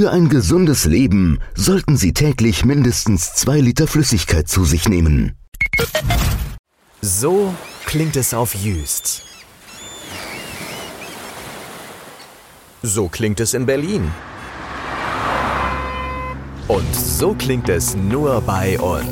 Für ein gesundes Leben sollten Sie täglich mindestens 2 Liter Flüssigkeit zu sich nehmen. So klingt es auf Jüst. So klingt es in Berlin. Und so klingt es nur bei uns.